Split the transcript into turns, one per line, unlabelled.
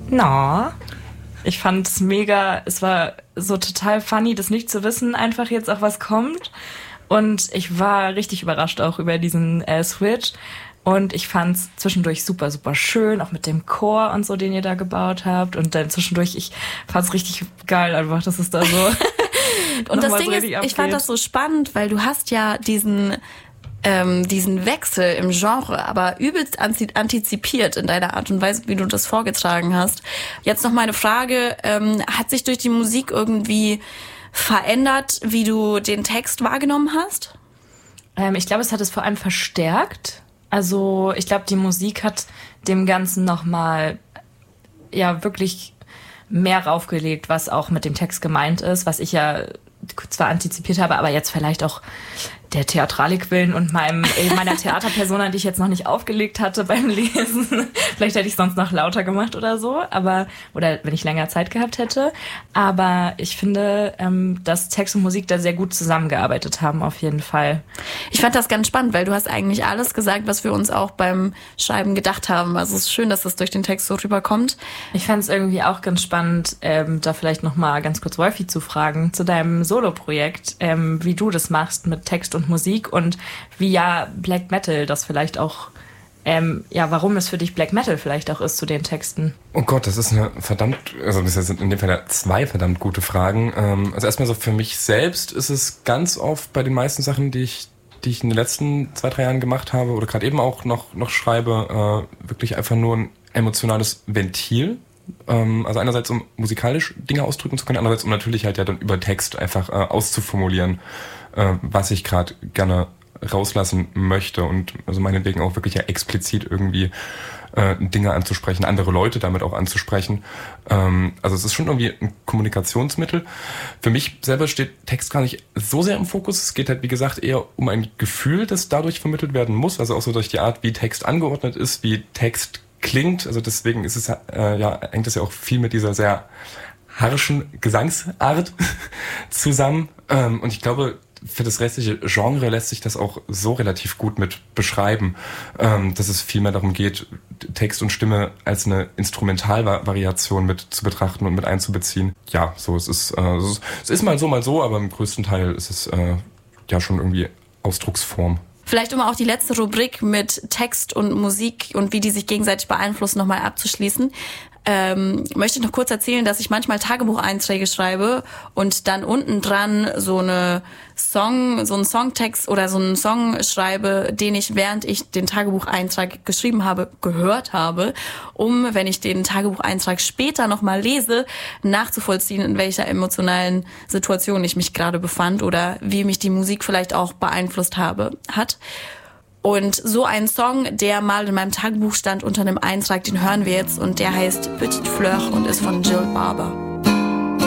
Na, ich fand es mega, es war so total funny, das nicht zu wissen, einfach jetzt auch was kommt. Und ich war richtig überrascht auch über diesen Switch. Und ich fand's zwischendurch super, super schön, auch mit dem Chor und so, den ihr da gebaut habt. Und dann zwischendurch, ich fand's richtig geil einfach, dass es da so
und das Ding ist, ich fand das so spannend, weil du hast ja diesen Wechsel im Genre, aber übelst antizipiert in deiner Art und Weise, wie du das vorgetragen hast. Jetzt noch meine Frage, hat sich durch die Musik irgendwie verändert, wie du den Text wahrgenommen hast?
Ich glaube, es hat es vor allem verstärkt. Also ich glaube, die Musik hat dem Ganzen nochmal ja wirklich mehr raufgelegt, was auch mit dem Text gemeint ist, was ich ja zwar antizipiert habe, aber jetzt vielleicht auch der Theatralik willen und meiner Theaterpersona, die ich jetzt noch nicht aufgelegt hatte beim Lesen. Vielleicht hätte ich sonst noch lauter gemacht oder so, oder wenn ich länger Zeit gehabt hätte. Aber ich finde, dass Text und Musik da sehr gut zusammengearbeitet haben, auf jeden Fall.
Ich fand das ganz spannend, weil du hast eigentlich alles gesagt, was wir uns auch beim Schreiben gedacht haben. Also es ist schön, dass das durch den Text so rüberkommt.
Ich fand es irgendwie auch ganz spannend, da vielleicht noch mal ganz kurz Wolfi zu fragen, zu deinem Solo-Projekt, wie du das machst mit Text und Musik und wie ja Black Metal das vielleicht auch, warum es für dich Black Metal vielleicht auch ist zu den Texten.
Oh Gott, das ist das sind in dem Fall zwei verdammt gute Fragen. Also erstmal so für mich selbst ist es ganz oft bei den meisten Sachen, die ich in den letzten 2-3 Jahren gemacht habe oder gerade eben auch noch schreibe, wirklich einfach nur ein emotionales Ventil. Also einerseits, um musikalisch Dinge ausdrücken zu können, andererseits, um natürlich halt ja dann über Text einfach auszuformulieren, was ich gerade gerne rauslassen möchte und also meinetwegen auch wirklich ja explizit irgendwie Dinge anzusprechen, andere Leute damit auch anzusprechen. Also es ist schon irgendwie ein Kommunikationsmittel. Für mich selber steht Text gar nicht so sehr im Fokus. Es geht halt, wie gesagt, eher um ein Gefühl, das dadurch vermittelt werden muss. Also auch so durch die Art, wie Text angeordnet ist, wie Text klingt. Also deswegen ist es hängt es ja auch viel mit dieser sehr harschen Gesangsart zusammen. Und ich glaube, für das restliche Genre lässt sich das auch so relativ gut mit beschreiben, dass es viel mehr darum geht, Text und Stimme als eine Instrumentalvariation mit zu betrachten und mit einzubeziehen. Ja, so es ist mal so, aber im größten Teil ist es ja schon irgendwie Ausdrucksform.
Vielleicht um auch die letzte Rubrik mit Text und Musik und wie die sich gegenseitig beeinflussen nochmal abzuschließen, möchte ich noch kurz erzählen, dass ich manchmal Tagebucheinträge schreibe und dann unten dran so einen Songtext oder so einen Song schreibe, den ich, während ich den Tagebucheintrag geschrieben habe, gehört habe, um, wenn ich den Tagebucheintrag später nochmal lese, nachzuvollziehen, in welcher emotionalen Situation ich mich gerade befand oder wie mich die Musik vielleicht auch beeinflusst hat. Und so ein Song, der mal in meinem Tagebuch stand unter einem Eintrag, den hören wir jetzt und der heißt Petite Fleur und ist von Jill Barber.